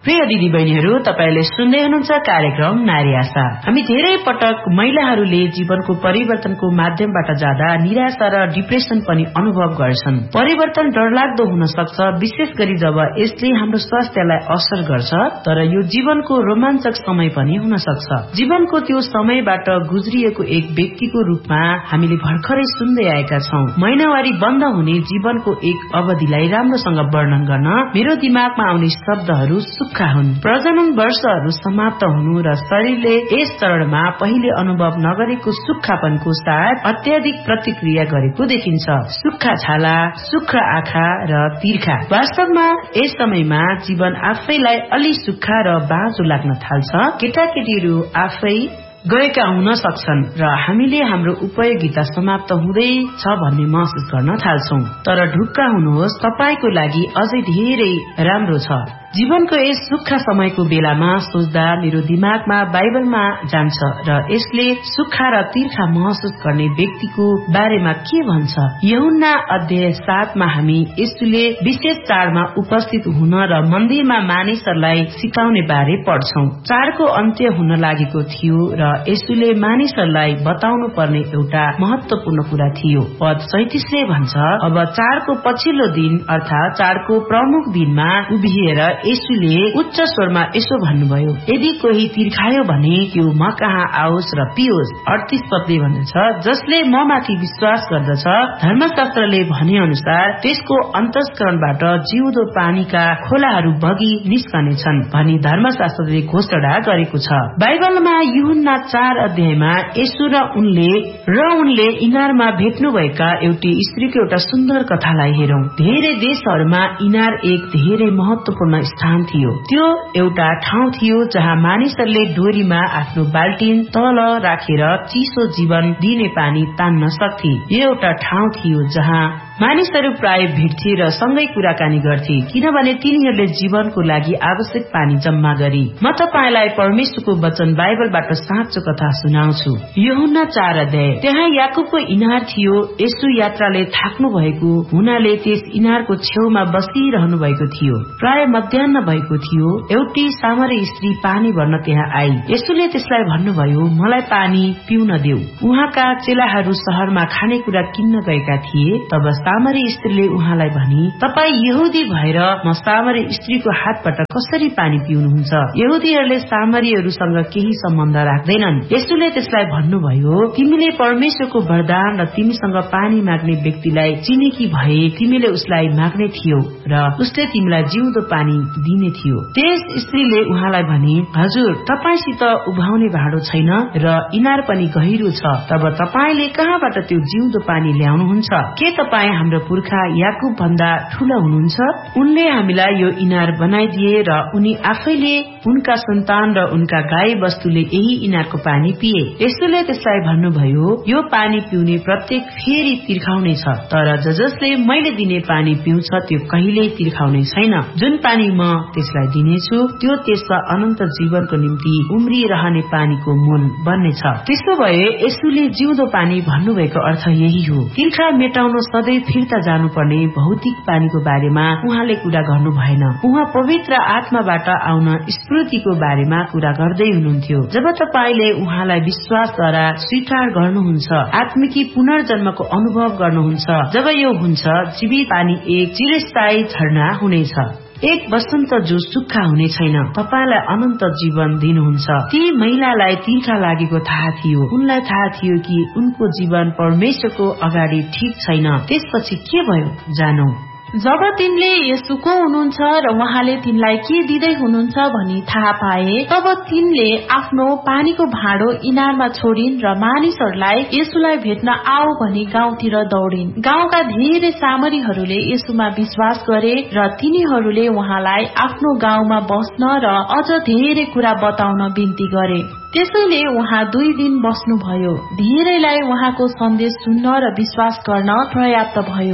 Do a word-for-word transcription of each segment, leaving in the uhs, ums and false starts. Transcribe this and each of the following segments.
प्रिय दिदी बहिनीहरू, तपाईले सुन्दै हुनुहुन्छ कार्यक्रम नारी आशा। हामी धेरै पटक महिलाहरूले जीवनको परिवर्तनको माध्यमबाट जाँदा निराशा र डिप्रेसन पनि अनुभव गर्छन्। परिवर्तन डरलाग्दो हुन सक्छ, विशेष गरी जब यसले हाम्रो स्वास्थ्यलाई असर गर्छ, तर यो जीवनको रोमाञ्चक समय पनि हुन सक्छ। जीवनको त्यो समयबाट गुज्रिएको एक व्यक्तिको रूपमा हामीले भर्खरै सुन्दै आएका छौं। महिनावारी बन्द हुने जीवनको एक अवधिलाई राम्रोसँग वर्णन गर्न मेरो दिमागमा आउने शब्दहरू सुक्खा हुन्। प्रजनन वर्षहरू समाप्त हुनु र शरीरले यस चरणमा पहिले अनुभव नगरेको सुक्खापनको साथ अत्याधिक प्रतिक्रिया गरेको देखिन्छ। सुक्खा छाला, सुक्खा आँखा र तिर्खा। वास्तवमा यस समयमा जीवन आफैलाई अलि सुक्खा र बाँझो लाग्न थाल्छ। केटाकेटीहरू आफै गएका हुन सक्छन् र हामीले हाम्रो उपयोगिता समाप्त हुँदैछ भन्ने महसुस गर्न थाल्छौं। तर ढुक्क हुनुहोस्, तपाईको लागि अझै धेरै राम्रो छ। जीवनको यस सुक्खा समयको बेलामा सोच्दा मेरो दिमागमा बाइबलमा जान्छ र यसले सुक्खा र तिर्खा महसुस गर्ने व्यक्तिको बारेमा के भन्छ। यूहन्ना अध्याय सातमा हामी यसुले विशेष चाडमा उपस्थित हुन र मन्दिरमा मानिसहरूलाई सिकाउने बारे पढ्छौं। चाडको अन्त्य हुन लागेको थियो र यसुले मानिसहरूलाई बताउनु पर्ने एउटा महत्वपूर्ण कुरा थियो। पद सैंतीसले भन्छ, अब चाडको पछिल्लो दिन अर्थात चाडको प्रमुख दिनमा उभिएर यसुले उच्च स्वरमा यसो भन्नुभयो, यदि कोही तिर्खायो भने त्यो म कहाँ आओस् र पियोस्। अडतीस पदले भन्दछ, जसले म माथि विश्वास गर्दछ, धर्मशास्त्रले भने अनुसार त्यसको अन्तस्करणबाट जिउँदो पानीका खोलाहरू बगी निस्कनेछन् भनी धर्मशास्त्रले घोषणा गरेको छ। बाइबलमा यूहन्ना चार अध्यायमा यसु र उनले र उनले इनारमा भेट्नुभएका एउटी स्त्रीको एउटा सुन्दर कथालाई हेरौं। धेरै देशहरूमा इनार एक धेरै महत्वपूर्ण स्थान थियो। त्यो एउटा ठाउँ थियो जहाँ मानिसहरूले डोरीमा आफ्नो बाल्टिन तल राखेर चिसो जीवन दिने पानी तान्न सक्थे। यो एउटा ठाउँ थियो जहाँ मानिसहरू प्राय भेट्थे र सँगै कुराकानी गर्थे, किनभने तिनीहरूले जीवनको लागि आवश्यक पानी जम्मा गरे। म तपाईलाई परमेश्वरको वचन बाइबलबाट साँचो कथा सुनाउँछु। यूहन्ना चार अध्याय। त्यहाँ याकुबको इनार थियो। यसु यात्राले थाक्नु भएको हुनाले त्यस इनारको छेउमा बसिरहनु भएको थियो। प्राय मध्याह्न भएको थियो। एउटी सामरी स्त्री पानी भर्न त्यहाँ आई। यसुले त्यसलाई भन्नुभयो, मलाई पानी पिउन देऊ। उहाँका चेलाहरू शहरमा खानेकुरा किन्न गएका थिए। तब सामरी स्त्रीले उहाँलाई भनी, तपाई यहुदी भएर म सामरी स्त्रीको हातबाट कसरी पानी पिउनुहुन्छ? यहुदीहरूले सामरीहरूसँग केही सम्बन्ध राख्दैनन्। यसुले त्यसलाई भन्नुभयो, तिमीले परमेश्वरको वरदान र तिमीसँग पानी माग्ने व्यक्तिलाई चिनेकी भए तिमीले उसलाई माग्ने थियो र उसले तिमीलाई जिउँदो पानी दिने थियो। त्यस स्त्रीले उहाँलाई भनी, हजुर, तपाईसित उभाउने भाँडो छैन र इनार पनि गहिरो छ, तब तपाईले कहाँबाट त्यो जिउँदो पानी ल्याउनुहुन्छ? के तपाई हाम्रो पुर्खा याकुब भन्दा ठूलो हुनुहुन्छ? उनले हामीलाई यो इनार बनाइदिए र उनी आफैले, उनका सन्तान र उनका गाई वस्तुले यही इनारको पानी पिए। यसुले त्यसलाई भन्नुभयो, यो पानी पिउने प्रत्येक फेरि तिर्खाउने छ, तर ज जसले मैले दिने पानी पिउँछ त्यो कहिल्यै तिर्खाउने छैन। जुन पानी म त्यसलाई दिनेछु त्यो त्यसमा अनन्त जीवनको निम्ति उम्रिरहने पानीको मूल बन्नेछ। त्यसो भए यसुले जिउँदो पानी भन्नुभएको अर्थ यही हो। तिर्खा मेटाउन सधैँ फिर्ता जानुपर्ने भौतिक पानीको बारेमा उहाँले कुरा गर्नु भएन। उहाँ पवित्र आत्माबाट आउन स्फूर्तिको बारेमा कुरा गर्दै हुनुहुन्थ्यो। जब तपाईले उहाँलाई विश्वासद्वारा स्वीकार गर्नुहुन्छ, आत्मिकी पुनर्जन्मको अनुभव गर्नुहुन्छ, जब यो हुन्छ, जीवित पानी एक चिरस्थायी झरना हुनेछ। एक वसन्त जो सुक्खा हुने छैन, तपाईलाई अनन्त जीवन दिनुहुन्छ। ती महिलालाई तिर्खा लागेको थाहा थियो। उनलाई थाहा थियो कि उनको जीवन परमेश्वरको अगाडि ठिक छैन। त्यसपछि के भयो जानौ। जब तिनले यसु को हुनुहुन्छ र उहाँले तिनलाई के दिँदै हुनुहुन्छ भनी थाहा पाए, तब तिनले आफ्नो पानीको भाँडो इनारमा छोडिन् र मानिसहरूलाई यसुलाई भेट्न आओ भनी गाउँतिर दौडिन्। गाउँका धेरै सामरीहरूले यसुमा विश्वास गरे र तिनीहरूले उहाँलाई आफ्नो गाउँमा बस्न र अझ धेरै कुरा बताउन बिन्ती गरे। त्यसैले उहाँ दुई दिन बस्नुभयो। धेरैलाई उहाँको सन्देश सुन्न र विश्वास गर्न पर्याप्त भयो।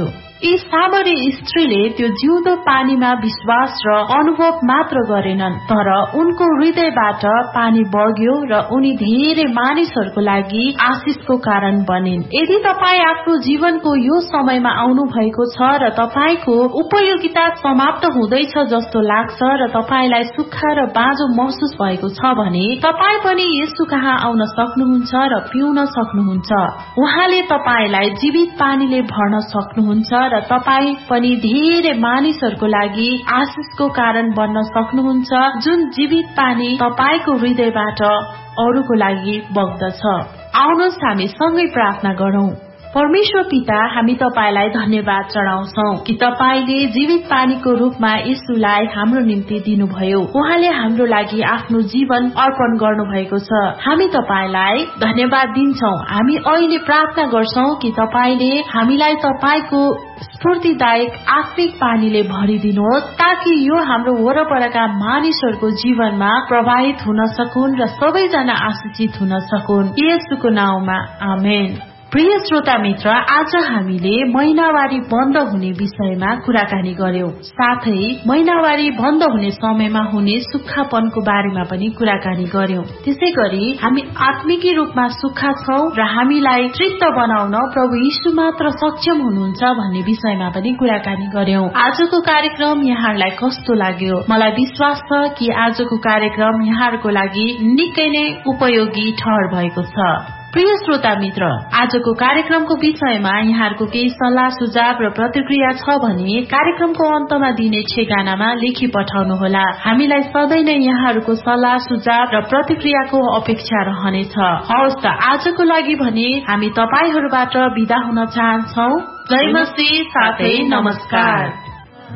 यी सामरी स्त्रीले त्यो जिउँदो पानीमा विश्वास र अनुभव मात्र गरेनन्, तर उनको हृदयबाट पानी बग्यो र उनी धेरै मानिसहरूको लागि आशिषको कारण बनिन्। यदि तपाई आफ्नो जीवनको यो समयमा आउनु भएको छ र तपाईको उपयोगिता समाप्त हुँदैछ जस्तो लाग्छ र तपाईलाई सुक्खा र बाँझो महसुस भएको छ भने तपाई पनि येशू कहाँ आउन सक्नुहुन्छ र पिउन सक्नुहुन्छ। उहाँले तपाईलाई जीवित पानीले भर्न सक्नुहुन्छ र तपाई पनि धेरै मानिसहरूको लागि आशिषको कारण बन्न सक्नुहुन्छ, जुन जीवित पानी तपाईको हृदयबाट अरूको लागि बग्दछ। आउनुहोस् हामी सँगै प्रार्थना गरौं। परमेश्वर पिता, हामी तपाईलाई धन्यवाद चढाउँछौ कि तपाईले जीवित पानीको रूपमा येशूलाई हाम्रो निम्ति दिनुभयो। उहाँले हाम्रो लागि आफ्नो जीवन अर्पण गर्नु भएको छ। हामी तपाईलाई धन्यवाद दिन्छौ। हामी अहिले प्रार्थना गर्छौ कि तपाईले हामीलाई तपाईको स्फूर्तिदायक आत्मिक पानीले भरिदिनुहोस्, ताकि यो हाम्रो वरपरका मानिसहरूको जीवनमा प्रभावित हुन सकुन् र सबैजना आशिषित हुन सकुन्। येशूको नाउँमा आमेन। प्रिय श्रोता मित्र, आज हामीले महिनावारी बन्द हुने विषयमा कुराकानी गर्यौं। साथै महिनावारी बन्द हुने समयमा हुने सुक्खापनको बारेमा पनि कुराकानी गर्यौं। त्यसै गरी हामी आत्मिकी रूपमा सुक्खा छौं र हामीलाई तृप्त बनाउन प्रभु यीशु मात्र सक्षम हुनुहुन्छ भन्ने विषयमा पनि कुराकानी गर्यौं। आजको कार्यक्रम यहाँहरूलाई कस्तो लाग्यो? मलाई विश्वास छ कि आजको कार्यक्रम यहाँहरूको लागि निकै नै उपयोगी ठहर भएको छ। प्रिय श्रोता मित्र, आजको कार्यक्रमको विषयमा यहाँहरूको केही सल्लाह सुझाव र प्रतिक्रिया छ भने कार्यक्रमको अन्तमा दिने ठेगानामा लेखी पठाउनुहोला। हामीलाई सधैँ नै यहाँहरूको सल्लाह सुझाव र प्रतिक्रियाको अपेक्षा रहनेछ। हवस् त, आजको लागि भने हामी तपाईहरूबाट बिदा हुन चाहन्छौ। जय मसीह, साथै नमस्कार।